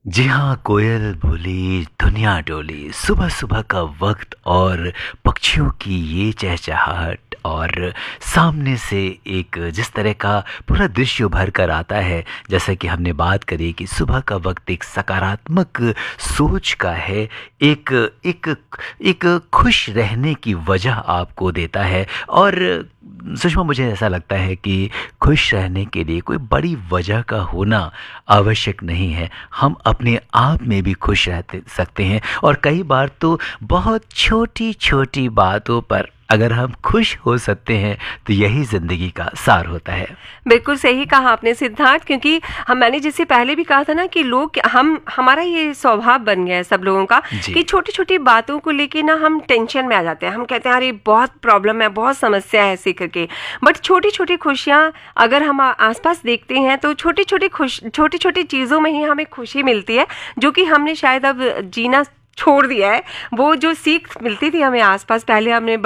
जी हाँ, कोयल बोली, दुनिया डोली, सुबह सुबह का वक्त और पक्षियों की ये चहचहाहट और सामने से एक जिस तरह का पूरा दृश्य उभर कर आता है, जैसा कि हमने बात करी कि सुबह का वक्त एक सकारात्मक सोच का है, एक एक एक खुश रहने की वजह आपको देता है। और सुषमा, मुझे ऐसा लगता है कि खुश रहने के लिए कोई बड़ी वजह का होना आवश्यक नहीं है। हम अपने आप में भी खुश रहते सकते हैं, और कई बार तो बहुत छोटी छोटी बातों पर अगर हम खुश हो सकते हैं तो यही ज़िंदगी का सार होता है। बिल्कुल सही कहा आपने सिद्धार्थ, क्योंकि मैंने जैसे पहले भी कहा था ना कि लोग हम हमारा ये स्वभाव बन गया है सब लोगों का जी। कि छोटी छोटी बातों को लेके ना हम टेंशन में आ जाते हैं। हम कहते हैं अरे बहुत प्रॉब्लम है, बहुत समस्या है ऐसे करके। बट छोटी छोटी खुशियाँ अगर हम आसपास देखते हैं तो छोटी छोटी चीज़ों में ही हमें खुशी मिलती है, जो कि हमने शायद अब जीना छोड़ दिया है। वो जो सीख मिलती थी हमें आसपास, पहले हमने